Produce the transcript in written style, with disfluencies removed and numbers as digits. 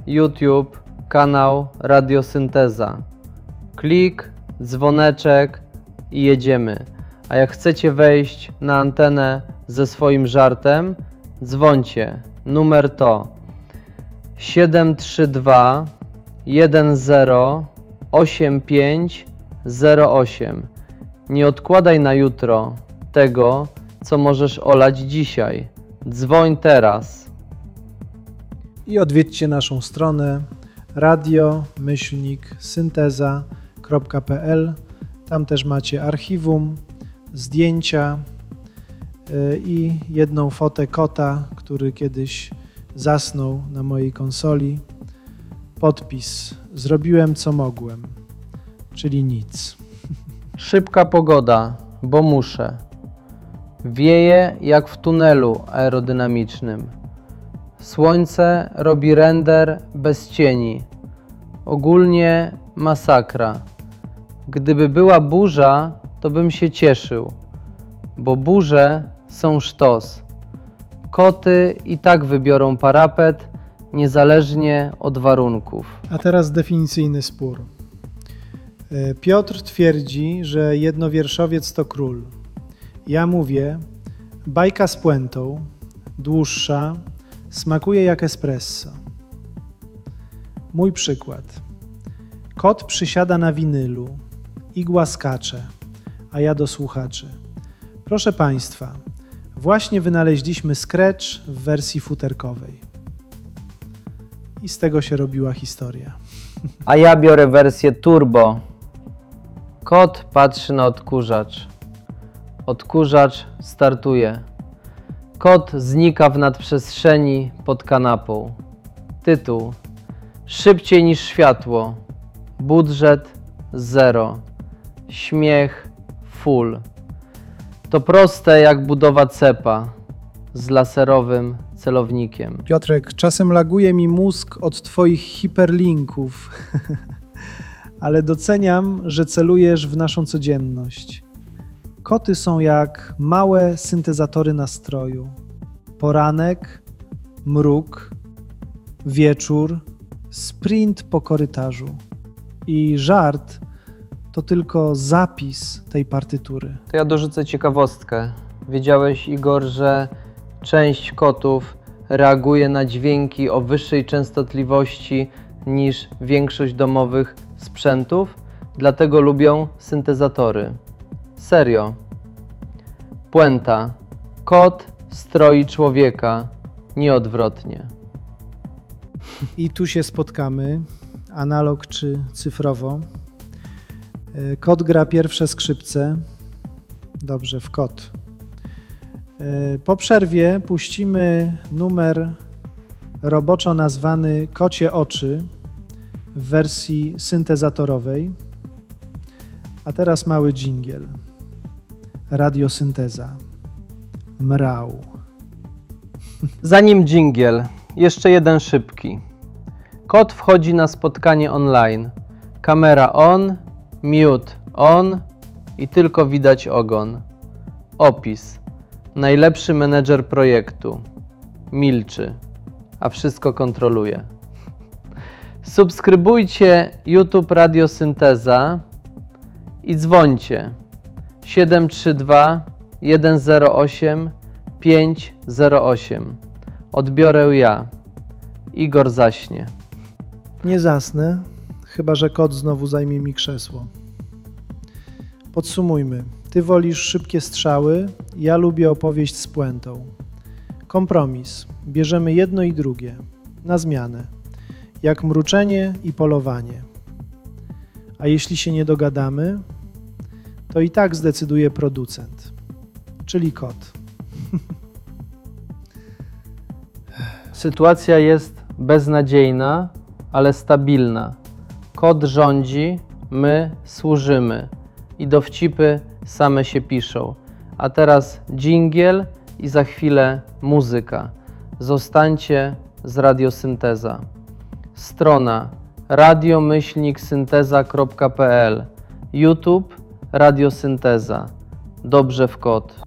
YouTube, kanał Radiosynteza. Klik, dzwoneczek i jedziemy. A jak chcecie wejść na antenę ze swoim żartem, dzwońcie. Numer to 732 10 8508. Nie odkładaj na jutro tego, co możesz olać dzisiaj. Dzwoń teraz. I odwiedźcie naszą stronę radio-synteza.pl. Tam też macie archiwum, zdjęcia i jedną fotę kota, który kiedyś zasnął na mojej konsoli. Podpis: zrobiłem co mogłem, czyli nic. Szybka pogoda, bo muszę. Wieje jak w tunelu aerodynamicznym. Słońce robi render bez cieni. Ogólnie masakra. Gdyby była burza, to bym się cieszył, bo burze są sztos. Koty i tak wybiorą parapet, niezależnie od warunków. A teraz definicyjny spór. Piotr twierdzi, że jednowierszowiec to król. Ja mówię, bajka z puentą, dłuższa, smakuje jak espresso. Mój przykład. Kot przysiada na winylu, igła skacze, a ja do słuchaczy. Proszę Państwa, właśnie wynaleźliśmy Scratch w wersji futerkowej. I z tego się robiła historia. A ja biorę wersję turbo. Kot patrzy na odkurzacz. Odkurzacz startuje. Kot znika w nadprzestrzeni pod kanapą. Tytuł: Szybciej niż światło. Budżet 0. Śmiech full. To proste jak budowa cepa z laserowym celownikiem. Piotrek, czasem laguje mi mózg od Twoich hiperlinków, ale doceniam, że celujesz w naszą codzienność. Koty są jak małe syntezatory nastroju. Poranek, mruk, wieczór, sprint po korytarzu. I żart to tylko zapis tej partytury. To ja dorzucę ciekawostkę. Wiedziałeś, Igor, że część kotów reaguje na dźwięki o wyższej częstotliwości niż większość domowych sprzętów? Dlatego lubią syntezatory. Serio. Puenta. Kot stroi człowieka, nie odwrotnie. I tu się spotkamy, analog czy cyfrowo. Kot gra pierwsze skrzypce. Dobrze, w kot. Po przerwie puścimy numer roboczo nazwany Kocie oczy w wersji syntezatorowej. A teraz mały dżingiel. Radiosynteza. Mrał. Zanim dżingiel, jeszcze jeden szybki. Kot wchodzi na spotkanie online. Kamera on, mute on i tylko widać ogon. Opis. Najlepszy menedżer projektu. Milczy, a wszystko kontroluje. Subskrybujcie YouTube Radiosynteza i dzwońcie 732 108 508. Odbiorę ja. Igor zaśnie. Nie zasnę, chyba że kot znowu zajmie mi krzesło. Podsumujmy. Ty wolisz szybkie strzały, ja lubię opowieść z puentą. Kompromis. Bierzemy jedno i drugie. Na zmianę. Jak mruczenie i polowanie. A jeśli się nie dogadamy, to i tak zdecyduje producent, czyli kot. Sytuacja jest beznadziejna, ale stabilna. Kot rządzi, my służymy i dowcipy same się piszą. A teraz dżingiel i za chwilę muzyka. Zostańcie z Radiosynteza. Strona radio-synteza.pl. YouTube Radiosynteza. Dobrze w kot.